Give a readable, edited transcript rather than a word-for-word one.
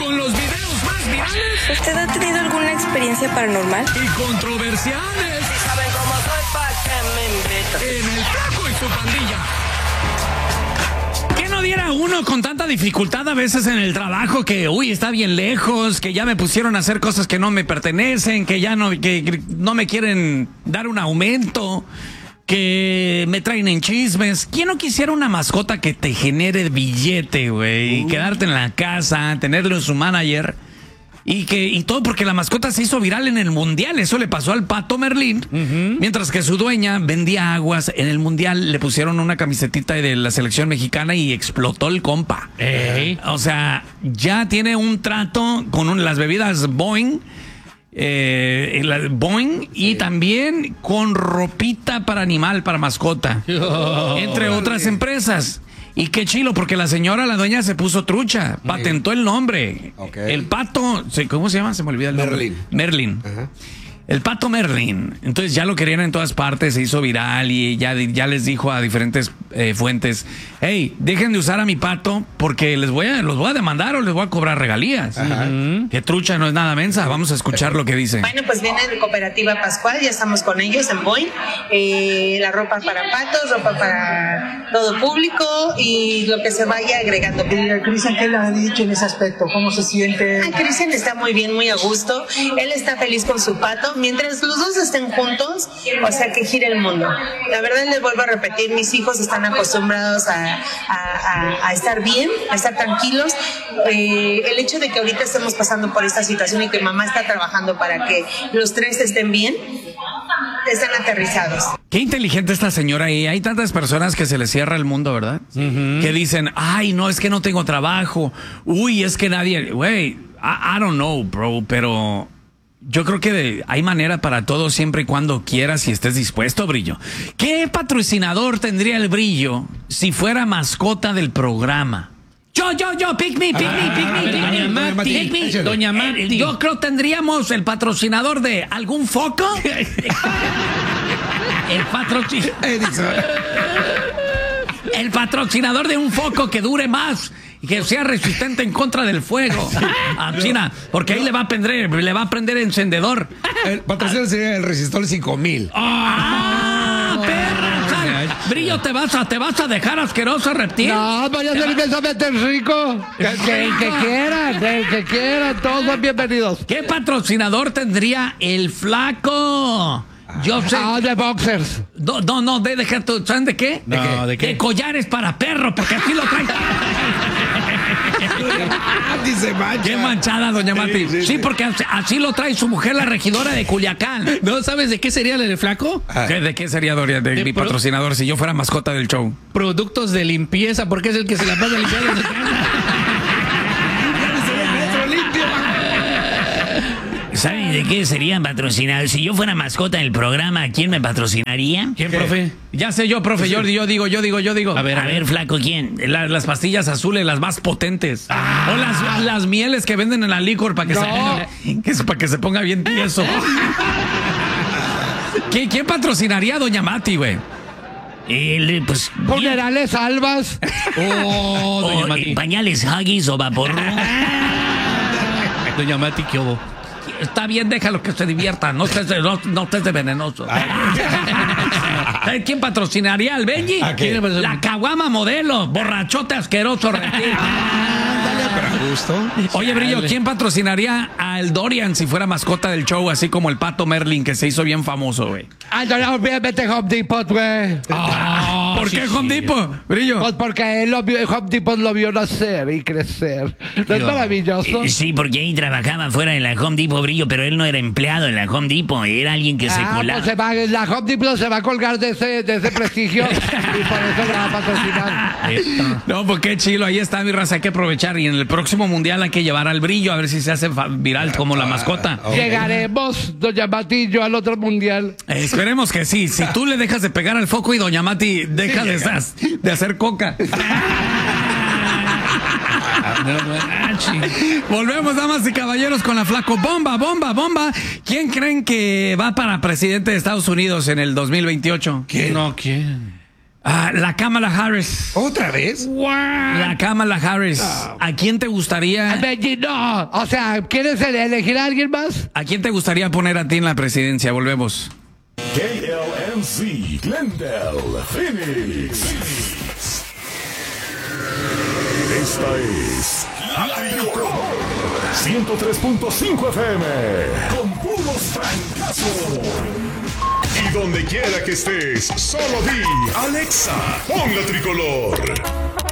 con los videos más virales. ¿Usted ha tenido alguna experiencia paranormal? Y controversiales. Si saben cómo soy, ¿pa' qué me invitan? En El Flaco y su pandilla. ¿Qué no diera uno con tanta dificultad a veces en el trabajo que, está bien lejos, que ya me pusieron a hacer cosas que no me pertenecen, que ya no me quieren dar un aumento, que me traen en chismes? ¿Quién no quisiera una mascota que te genere billete, güey? Y quedarte en la casa, tenerlo en su manager. Y todo porque la mascota se hizo viral en el mundial. Eso le pasó al Pato Merlín. Mientras que su dueña vendía aguas en el mundial, le pusieron una camisetita de la selección mexicana y explotó el compa. O sea, ya tiene un trato con las bebidas Boeing. Boeing y también con ropita para animal, para mascota, entre otras empresas. Y qué chilo, porque la dueña se puso trucha, patentó el nombre. El Pato, ¿cómo se llama? Se me olvida el nombre. Merlín. Ajá. El Pato Merlín. Entonces ya lo querían en todas partes, se hizo viral y ya les dijo a diferentes fuentes: hey, dejen de usar a mi pato porque los voy a demandar o les voy a cobrar regalías. Que trucha no es nada mensa. Vamos a escuchar lo que dice. Bueno, pues viene de Cooperativa Pascual, ya estamos con ellos en Boeing. La ropa para patos, ropa para todo público y lo que se vaya agregando. Cristian, ¿qué le ha dicho en ese aspecto? ¿Cómo se siente? Cristian está muy bien, muy a gusto. Él está feliz con su pato. Mientras los dos estén juntos, o sea, que gire el mundo. La verdad, les vuelvo a repetir, mis hijos están acostumbrados a estar bien, a estar tranquilos. El hecho de que ahorita estemos pasando por esta situación y que mamá está trabajando para que los tres estén bien, están aterrizados. Qué inteligente esta señora. Y hay tantas personas que se les cierra el mundo, ¿verdad? Que dicen, ay, no, es que no tengo trabajo. Uy, es que nadie... Güey, I don't know, bro, pero... yo creo que hay manera para todo siempre y cuando quieras y estés dispuesto, Brillo. ¿Qué patrocinador tendría el Brillo si fuera mascota del programa? Pick me. Doña Mati. Yo creo que tendríamos el patrocinador de algún foco. El patrocinador de un foco que dure más y que sea resistente en contra del fuego. China, porque ahí le va a prender encendedor. El patrocinador sería el resistor 5000. ¡Perra! Brillo, ¿te vas a dejar asqueroso, reptil? No, vaya a ser inmensamente rico. Que quieran, todos son bienvenidos. ¿Qué patrocinador tendría el Flaco? Yo sé. De boxers. No, deja tú. ¿Saben de qué? ¿De qué? De collares para perro, porque así lo traen. Dice mancha. Qué manchada, doña Mati. Sí, porque así lo trae su mujer, la regidora de Culiacán. ¿No sabes de qué sería el Flaco? ¿De qué sería, Doria, de mi patrocinador si yo fuera mascota del show? Productos de limpieza, porque es el que se la pasa limpiando en su casa. ¿Saben de qué serían patrocinados? Si yo fuera mascota del programa, ¿quién me patrocinaría? ¿Quién, profe? Ya sé yo, profe. Yo digo. A ver, Flaco, ¿quién? Las pastillas azules, las más potentes. O las mieles que venden en la licor para que se ponga bien tieso. ¿Quién patrocinaría a doña Mati, güey? Pues... Funerales Albas. Doña Mati. Pañales Huggies o Vaporru. Doña Mati, ¿qué hubo? Está bien, déjalo que se divierta. No estés de venenoso. ¿Sabes quién patrocinaría al Benji? La caguama modelo. Borrachote asqueroso, reptil. Oye, Brillo, ¿quién patrocinaría al Dorian si fuera mascota del show, así como el Pato Merlin, que se hizo bien famoso, güey? Obviamente Home Depot, güey. ¿Por qué Home Depot, Brillo? Pues porque Home Depot lo vio nacer y crecer. ¿No es maravilloso? Sí, porque ahí trabajaba fuera de la Home Depot, Brillo, pero él no era empleado en la Home Depot, era alguien que se colaba. Pues la Home Depot se va a colgar de ese prestigio y por eso la va a patrocinar. No, pues qué chilo, ahí está mi raza, hay que aprovechar y en el próximo mundial hay que llevar al Brillo a ver si se hace viral como la mascota. Llegaremos, doña Mati y yo, al otro mundial. Esperemos que sí. Si tú le dejas de pegar al foco y doña Mati deja de hacer coca. Volvemos, damas y caballeros, con la Flaco. Bomba. ¿Quién creen que va para presidente de Estados Unidos en el 2028? ¿Quién? La Kamala Harris. ¿Otra vez? La Kamala Harris. ¿A quién te gustaría? No, o sea, ¿quieres elegir a alguien más? ¿A quién te gustaría poner a ti en la presidencia? Volvemos. KLMC, Glendale, Phoenix. Esta es La Tricolor 103.5 FM con puros fracasos. Y donde quiera que estés, solo di Alexa, pon La Tricolor.